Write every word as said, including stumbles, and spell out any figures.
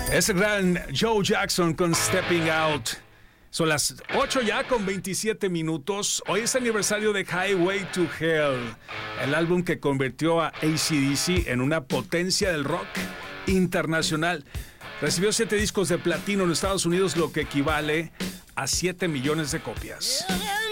Es el gran Joe Jackson con Stepping Out. Son las ocho ya con veintisiete minutos. Hoy es aniversario de Highway to Hell, el álbum que convirtió a A C D C en una potencia del rock internacional. Recibió siete discos de platino en Estados Unidos, lo que equivale a siete millones de copias.